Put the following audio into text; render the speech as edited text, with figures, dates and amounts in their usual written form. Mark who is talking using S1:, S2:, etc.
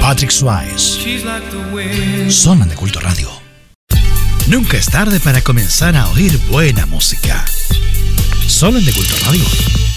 S1: Patrick Swayze. Zona de Culto Radio. Nunca es tarde para comenzar a oír buena música. Solo en De Culto Radio.